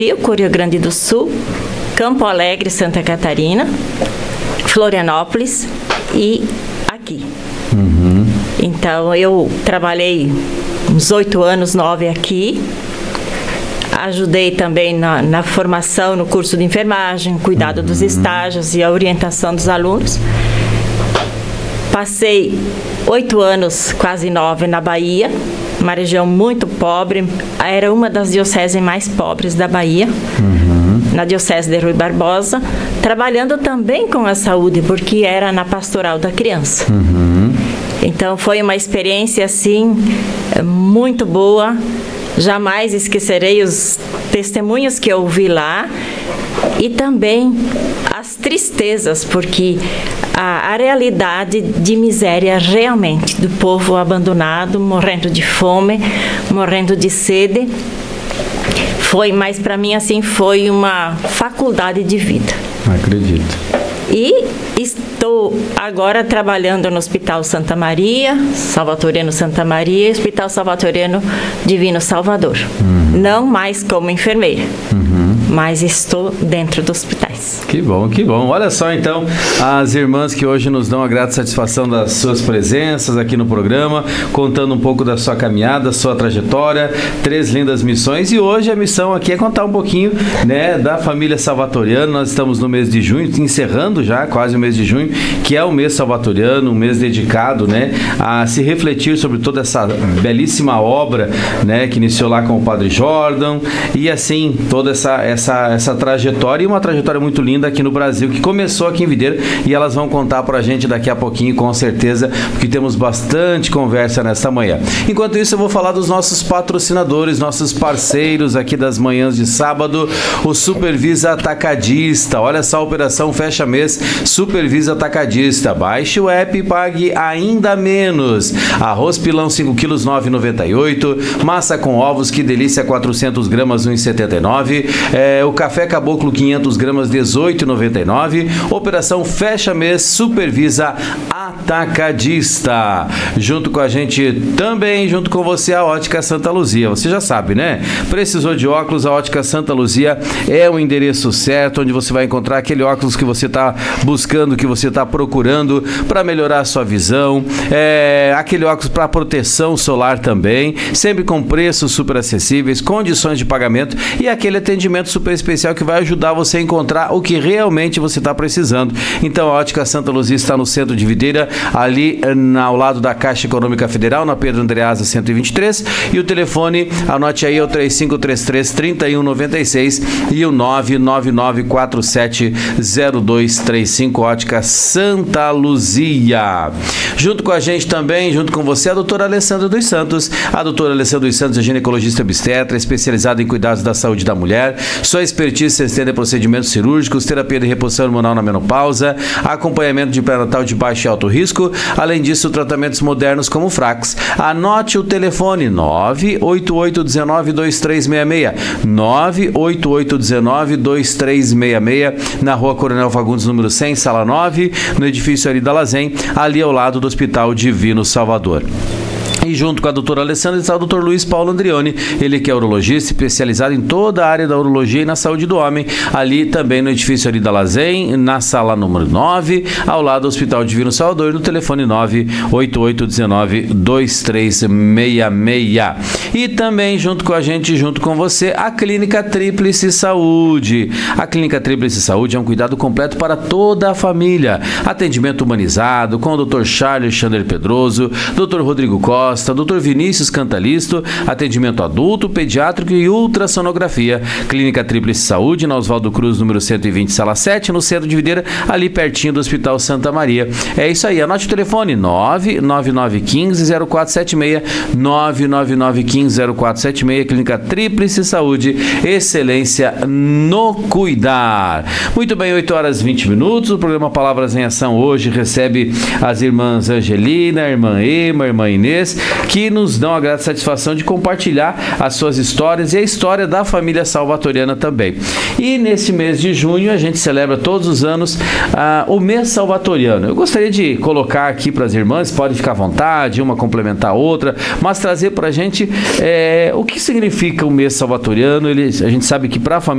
Rio Grande do Sul, Campo Alegre, Santa Catarina, Florianópolis e aqui. Então, eu trabalhei uns 8 anos, 9 aqui. Ajudei também na formação, no curso de enfermagem, cuidado dos estágios e a orientação dos alunos. Passei 8 anos, quase 9, na Bahia, uma região muito pobre. Era uma das dioceses mais pobres da Bahia, na Diocese de Rui Barbosa, trabalhando também com a saúde, porque era na pastoral da criança. Então, foi uma experiência, assim, muito boa. Jamais esquecerei os testemunhos que eu ouvi lá e também as tristezas, porque a realidade de miséria realmente do povo abandonado, morrendo de fome, morrendo de sede, mas para mim assim foi uma faculdade de vida. Acredito. E estou agora trabalhando no Hospital Santa Maria, Salvatoriano Santa Maria, e Hospital Salvatoriano Divino Salvador. Não mais como enfermeira, mas estou dentro dos hospitais. Que bom, que bom. Olha só, então, as irmãs que hoje nos dão a grata satisfação das suas presenças aqui no programa, contando um pouco da sua caminhada, da sua trajetória, 3 lindas missões. E hoje a missão aqui é contar um pouquinho, né, da família Salvatoriano. Nós estamos no mês de junho, encerrando já quase o mês de junho, que é o mês salvatoriano, um mês dedicado, né, a se refletir sobre toda essa belíssima obra, né, que iniciou lá com o Padre Jordan, e assim, toda essa trajetória, e uma trajetória muito linda aqui no Brasil, que começou aqui em Videira, e elas vão contar pra gente daqui a pouquinho, com certeza, porque temos bastante conversa nesta manhã. Enquanto isso, eu vou falar dos nossos patrocinadores, nossos parceiros aqui das manhãs de sábado, o Supervisa Atacadista. Olha só, a operação fecha mês, Supervisa Atacadista. Baixe o app e pague ainda menos. Arroz pilão 5 quilos 9,98. Massa com ovos, que delícia, 400 gramas 1,79. O café caboclo 500 gramas 18,99. Operação fecha mês, Supervisa Atacadista. Junto com a gente também, junto com você, a Ótica Santa Luzia. Você já sabe, né? Precisou de óculos, a Ótica Santa Luzia é o endereço certo, onde você vai encontrar aquele óculos que você está buscando, que você está procurando para melhorar a sua visão, aquele óculos para proteção solar também, sempre com preços super acessíveis, condições de pagamento e aquele atendimento super especial que vai ajudar você a encontrar o que realmente você está precisando. Então a Ótica Santa Luzia está no centro de Videira, ali ao lado da Caixa Econômica Federal, na Pedro Andreasa 123, e o telefone, anote aí, é o 3533-3196 e o 999470235, Ótica Santa Luzia. Junto com a gente também, junto com você, a doutora Alessandra dos Santos. A doutora Alessandra dos Santos é ginecologista obstetra, especializada em cuidados da saúde da mulher. Sua expertise se estende a procedimentos cirúrgicos, terapia de reposição hormonal na menopausa, acompanhamento de pré-natal de baixo e alto risco, além disso, tratamentos modernos como Frax. Anote o telefone 988192366, 988192366, na Rua Coronel Fagundes, número 100, sala 9, no edifício Ari da Lazen, ali ao lado do Hospital Divino Salvador. E junto com a doutora Alessandra está o doutor Luiz Paulo Andrioni, ele que é urologista, especializado em toda a área da urologia e na saúde do homem, ali também no edifício Ari da Lazen, na sala número 9, ao lado do Hospital Divino Salvador, no telefone 988192366. E também junto com a gente, junto com você, a Clínica Tríplice Saúde. A Clínica Tríplice Saúde é um cuidado completo para toda a família. Atendimento humanizado com o Dr. Charles Chandler Pedroso, Dr. Rodrigo Costa, Dr. Vinícius Cantalisto, atendimento adulto, pediátrico e ultrassonografia. Clínica Tríplice Saúde, na Oswaldo Cruz, número 120, sala 7, no centro de Videira, ali pertinho do Hospital Santa Maria. É isso aí, anote o telefone 99915-0476, 99915-0476, Clínica Tríplice Saúde, excelência no cuidar. Muito bem, 8 horas e 20 minutos, o programa Palavras em Ação hoje recebe as irmãs Angelina, a irmã Ema, a irmã Inês, que nos dão a grata satisfação de compartilhar as suas histórias e a história da família salvatoriana também. E nesse mês de junho a gente celebra todos os anos o mês salvatoriano. Eu gostaria de colocar aqui para as irmãs, podem ficar à vontade, uma complementar a outra, mas trazer para a gente o que significa o mês salvatoriano. A gente sabe que para a família